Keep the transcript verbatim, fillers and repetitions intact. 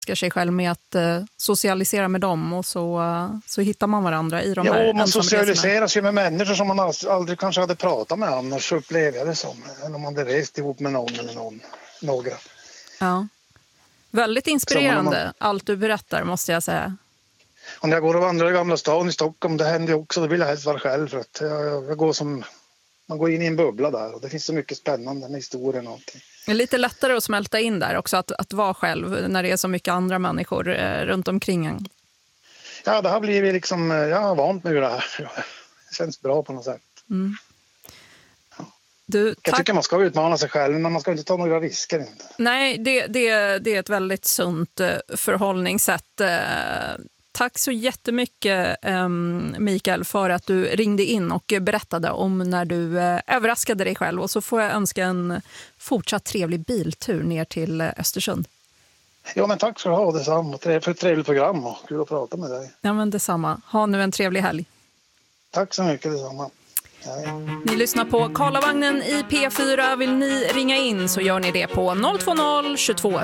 överraskar sig själv med att uh, socialisera med dem och så, uh, så hittar man varandra i de jo, här man ensamresorna. socialiseras ju med människor som man aldrig kanske hade pratat med annars, så upplever jag det som. Eller om man hade rest ihop med någon eller någon, några. Ja. Väldigt inspirerande, man... allt du berättar, måste jag säga. Och när jag går och vandrar i Gamla stan i Stockholm, det händer också, då vill jag helst vara själv. För att jag, jag går som, man går in i en bubbla där och det finns så mycket spännande med historien och allting. Det är lite lättare att smälta in där också, att, att vara själv när det är så mycket andra människor eh, runt omkring en. Ja, det har blivit liksom, jag har vant mig vid det här. Det känns bra på något sätt. Mm. Du, jag tycker man ska utmana sig själv, men man ska inte ta några risker. Nej, det, det, det är ett väldigt sunt förhållningssätt. Tack så jättemycket, Mikael, för att du ringde in och berättade om när du överraskade dig själv. Och så får jag önska en fortsatt trevlig biltur ner till Östersund. Ja, men tack ska du ha, detsamma. För ett trevligt program och kul att prata med dig. Ja, men detsamma. Ha nu en trevlig helg. Tack så mycket, detsamma. Nej. Ni lyssnar på Karlavagnen i P fyra. Vill ni ringa in så gör ni det på noll två noll tjugotvå